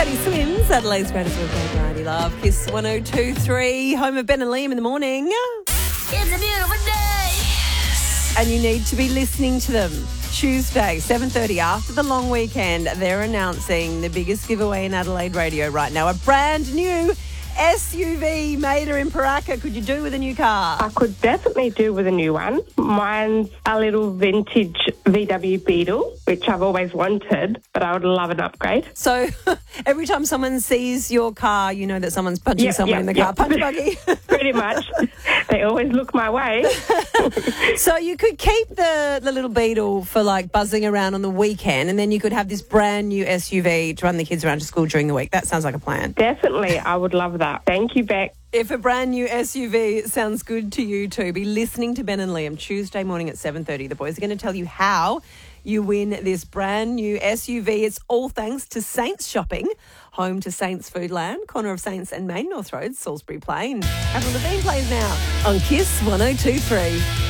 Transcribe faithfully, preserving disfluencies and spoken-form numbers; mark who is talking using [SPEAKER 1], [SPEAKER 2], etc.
[SPEAKER 1] Teddy Swims, Adelaide's greatest weekday variety love. Kiss one oh two three, home of Ben and Liam in the morning.
[SPEAKER 2] It's a beautiful day.
[SPEAKER 1] And you need to be listening to them. Tuesday, seven thirty, after the long weekend, they're announcing the biggest giveaway in Adelaide radio right now. A brand new S U V made her in Paraka. Could you do with a new car?
[SPEAKER 3] I could definitely do with a new one. Mine's a little vintage V W Beetle, which I've always wanted, but I would love an upgrade.
[SPEAKER 1] So every time someone sees your car, you know that someone's punching
[SPEAKER 3] Yep,
[SPEAKER 1] someone
[SPEAKER 3] yep,
[SPEAKER 1] in the
[SPEAKER 3] yep.
[SPEAKER 1] car. Punch buggy.
[SPEAKER 3] Pretty much. They always look my way.
[SPEAKER 1] So you could keep the, the little Beetle for like buzzing around on the weekend, and then you could have this brand new S U V to run the kids around to school during the week. That sounds like a plan.
[SPEAKER 3] Definitely, I would love that. Thank you, Beck.
[SPEAKER 1] If a brand new S U V sounds good to you too, be listening to Ben and Liam Tuesday morning at seven thirty. The boys are going to tell you how you win this brand new S U V. It's all thanks to Saints Shopping, home to Saints Foodland, corner of Saints and Main North Road, Salisbury Plain. Avril Lavigne plays now on Kiss one oh two three.